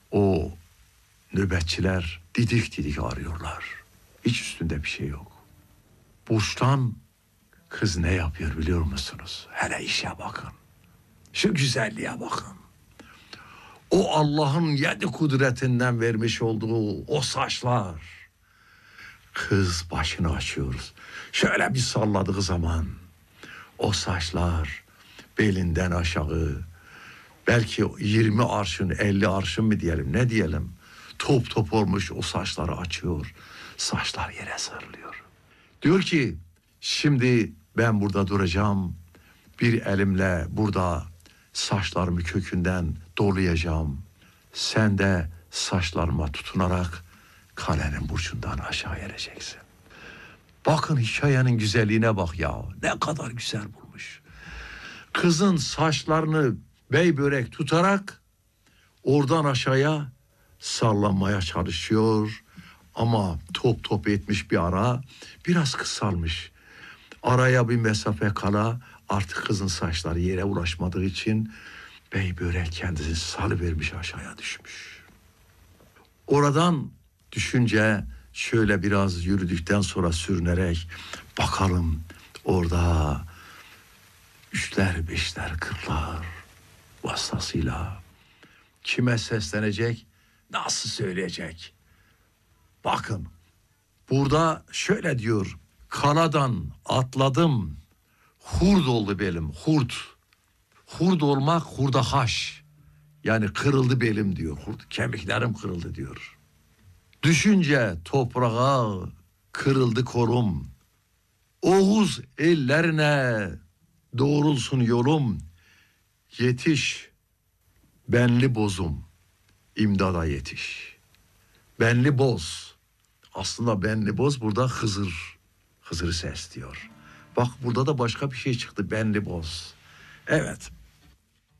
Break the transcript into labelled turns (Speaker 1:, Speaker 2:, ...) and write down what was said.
Speaker 1: O nöbetçiler didik didik arıyorlar. Hiç üstünde bir şey yok. Burçtan kız ne yapıyor biliyor musunuz? Hele işe bakın. Şu güzelliğe bakın. O Allah'ın 7 kudretinden vermiş olduğu o saçlar. Kız başını açıyoruz. Şöyle bir salladığı zaman o saçlar belinden aşağı belki 20 arşın 50 arşın mı diyelim ne diyelim top top olmuş o saçları açıyor. Saçlar yere sarılıyor. Diyor ki şimdi ben burada duracağım. Bir elimle burada saçlarımı kökünden dolayacağım. Sen de saçlarıma tutunarak kalenin burcundan aşağı ereceksin. Bakın hikayenin güzelliğine bak ya. Ne kadar güzel bulmuş. Kızın saçlarını bey börek tutarak oradan aşağıya sallanmaya çalışıyor. Ama top top etmiş bir ara. Biraz kısalmış. Araya bir mesafe kala artık kızın saçları yere ulaşmadığı için bey börek kendisini salıvermiş aşağıya düşmüş. Oradan düşünce şöyle biraz yürüdükten sonra sürünerek bakalım orada üçler beşler kırklar vasıtasıyla kime seslenecek, nasıl söyleyecek? Bakın burada şöyle diyor, kaladan atladım, hurd oldu belim, hurd. Hurd olmak hurdahaş. Yani kırıldı belim diyor, hurd, kemiklerim kırıldı diyor. Düşünce toprağa kırıldı kolum. Oğuz ellerine doğrulsun yolum. Yetiş benli bozum, imdada yetiş. Benli boz. Aslında benli boz burada Hızır. Hızır'ı sesliyor. Bak burada da başka bir şey çıktı, benli boz. Evet,